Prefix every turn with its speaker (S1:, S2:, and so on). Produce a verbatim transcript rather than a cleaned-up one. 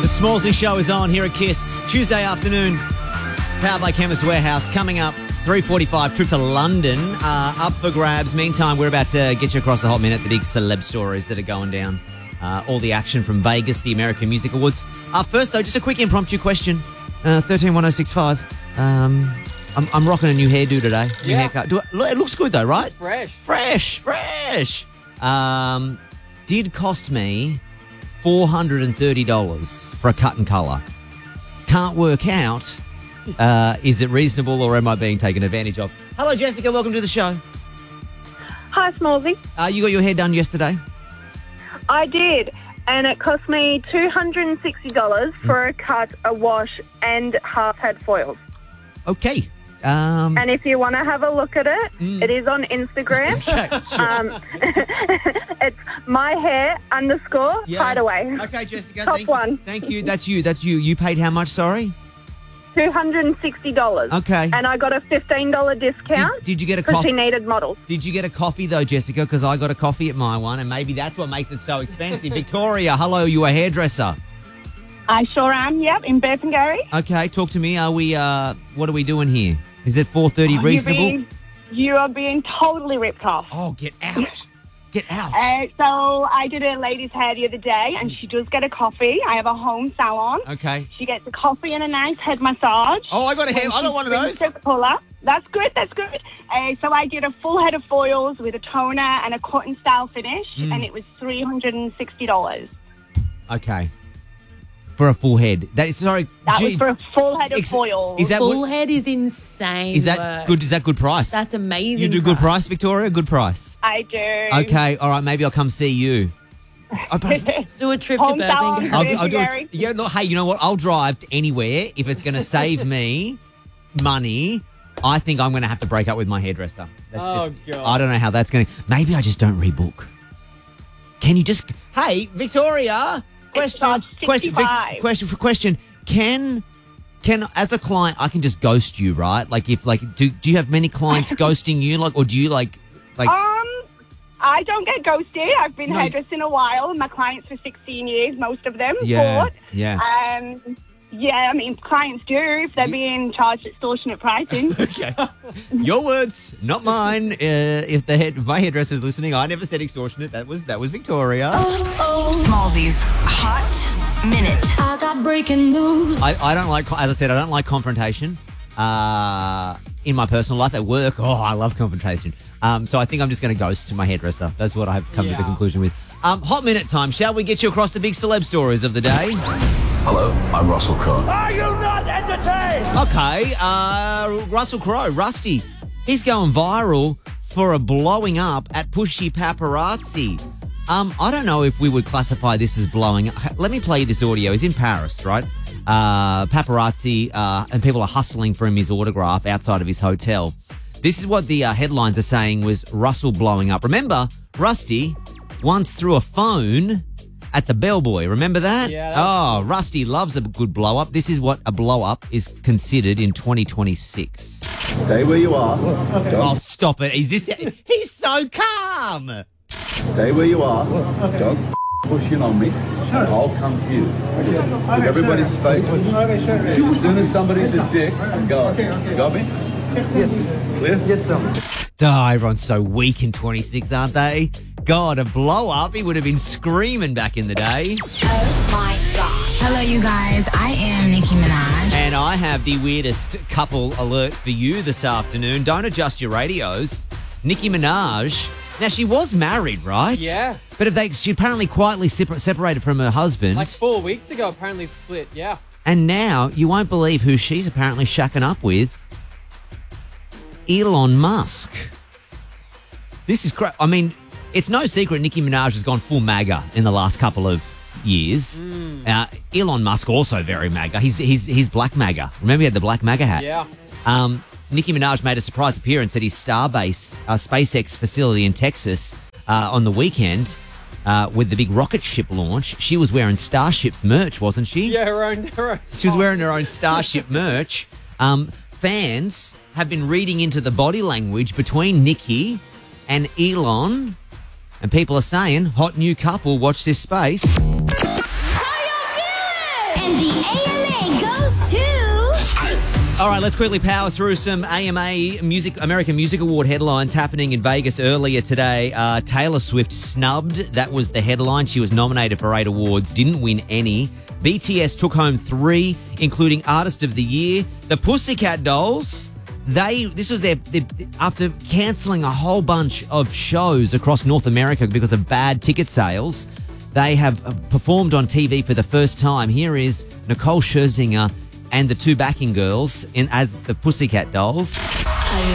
S1: Smallsy Show is on here at Kiss. Tuesday afternoon, powered by Chemist Warehouse. Coming up, three forty-five, trip to London. Uh, up for grabs. Meantime, we're about to get you across the hot minute, the big celeb stories that are going down. Uh, all the action from Vegas, the American Music Awards. Uh, first, though, just a quick impromptu question. Uh, thirteen one oh six five. Um, I'm, I'm rocking a new hairdo today. New
S2: Yeah.
S1: haircut. Do it, it looks good, though, right?
S2: It's fresh.
S1: Fresh, fresh. Um, did cost me four hundred thirty dollars for a cut and colour. Can't work out, uh, is it reasonable or am I being taken advantage of? Hello, Jessica. Welcome to the show.
S3: Hi, Smallsy.
S1: Uh, you got your hair done yesterday?
S3: I did, and it cost me two hundred sixty dollars for a cut, a wash, and half-head foils.
S1: Okay. Um,
S3: And if you want to have a look at it,
S1: Mm.
S3: it is on Instagram.
S1: okay, sure.
S3: Um, it's my hair underscore
S1: Yeah.
S3: hideaway.
S1: Okay, Jessica.
S3: Top
S1: thank
S3: one.
S1: You. Thank you. That's you. That's you. You paid how much, sorry?
S3: two hundred sixty dollars.
S1: Okay.
S3: And I got a fifteen dollars discount
S1: Did, did you get a
S3: because she
S1: coffee?
S3: needed models.
S1: Did you get a coffee, though, Jessica? Because I got a coffee at my one, and maybe that's what makes it so expensive. Victoria, hello. You a hairdresser?
S4: I sure am, yep, in Burpengary.
S1: Okay, talk to me. Are we, uh, what are we doing here? Is it four thirty
S4: Oh,
S1: reasonable?
S4: You're being, you are being totally ripped off.
S1: Oh, get out. Get out.
S4: Uh, so I did a lady's hair the other day, and she does get a coffee. I have a home salon.
S1: Okay.
S4: She gets a coffee and a nice head massage.
S1: Oh, I got a hair. I got one of those.
S4: Puller. That's good, that's good. Uh, so I did a full head of foils with a toner and a cut-and style finish,
S1: Mm.
S4: and it was three hundred sixty dollars.
S1: Okay. For a full head. That is, sorry.
S4: That
S1: gee,
S4: was for a full head of
S1: ex-
S4: foils.
S1: Is that
S5: Full
S1: what,
S5: head is insane.
S1: is that
S5: work.
S1: good? Is that good price?
S5: That's amazing.
S1: You do good price, Victoria? Good price.
S4: I do.
S1: Okay. All right. Maybe I'll come see you. I-
S5: Do a trip
S4: Home
S5: to
S4: salon.
S5: Birmingham.
S1: I'll, I'll do
S4: Gary.
S1: it. Yeah, no, hey, you know what? I'll drive to anywhere if it's going to save me money. I think I'm going to have to break up with my hairdresser. That's
S2: Oh,
S1: just,
S2: God.
S1: I don't know how that's going to... Maybe I just don't rebook. Can you just... Hey, Victoria, question,
S4: starts
S1: question, Vic-
S4: sixty-five.
S1: question for question. Can, can, as a client, I can just ghost you, right? Like, if, like, do, do you have many clients ghosting you? Like, or do you, like, like...
S4: Um, I don't get ghosted. I've been
S1: No.
S4: hairdressing a while. My clients for sixteen years, most of them.
S1: Yeah,
S4: But,
S1: yeah.
S4: Um, yeah, I mean, clients do if they're being charged extortionate pricing.
S1: Okay. Your words, not mine. Uh, if the head, my hairdresser's listening, I never said extortionate. That was that was Victoria.
S6: Smallsy's Hot Minute.
S7: I got breaking news.
S1: I, I don't like, as I said, I don't like confrontation. Uh, in my personal life, at work, oh, I love confrontation. Um, so I think I'm just going to ghost to my hairdresser. That's what I've come to the
S2: Yeah.
S1: conclusion with. Um, hot minute time. Shall we get you across the big celeb stories of the day?
S8: Hello, I'm Russell Crowe.
S1: Okay, uh, Russell Crowe, Rusty, he's going viral for a blowing up at Pushy Paparazzi. Um, I don't know if we would classify this as blowing up. Let me play you this audio. He's in Paris, right? Uh, paparazzi, uh, and people are hustling for him his autograph outside of his hotel. This is what the uh, headlines are saying was Russell blowing up. Remember, Rusty once threw a phone at the bellboy. Remember that?
S2: Yeah, that was
S1: Oh, Rusty loves a good blow up. This is what a blow up is considered in twenty twenty-six.
S8: Stay where you are.
S1: Oh,
S8: Don't
S1: stop it. Is this He's so calm.
S8: stay where you are. Don't f- push in on me. I'll come to you. Just give everybody space. As soon as somebody's a dick, go. You got me? Yes. Clear? Yes, sir.
S1: Oh, everyone's so weak in twenty-six, aren't they? God, a blow up. He would have been screaming back in the day.
S7: Hello, you guys. I am Nicki Minaj.
S1: And I have the weirdest couple alert for you this afternoon. Don't adjust your radios. Nicki Minaj. Now, she was married, right?
S2: Yeah.
S1: But if they, she apparently quietly separ- separated from her husband.
S2: Like four weeks ago, apparently split. Yeah.
S1: And now, you won't believe who she's apparently shacking up with. Elon Musk. This is cra I mean, it's no secret Nicki Minaj has gone full MAGA in the last couple of years. Uh, Elon Musk also very MAGA. He's, he's, he's black MAGA. Remember he had the black MAGA hat?
S2: Yeah.
S1: Um, Nicki Minaj made a surprise appearance at his Starbase uh, SpaceX facility in Texas uh, on the weekend uh, with the big rocket ship launch. She was wearing Starship's merch, wasn't she?
S2: Yeah, her own. Her own
S1: She was wearing her own Starship merch. Um, fans have been reading into the body language between Nicki and Elon, and people are saying, hot new couple, watch this space.
S7: How y'all feeling?
S9: And the A M A goes to...
S1: All right, let's quickly power through some A M A Music American Music Award headlines happening in Vegas earlier today. Uh, Taylor Swift snubbed. That was the headline. She was nominated for eight awards, didn't win any. B T S took home three, including Artist of the Year. The Pussycat Dolls, they this was their, their after cancelling a whole bunch of shows across North America because of bad ticket sales. They have performed on T V for the first time. Here is Nicole Scherzinger and the two backing girls in as the Pussycat Dolls.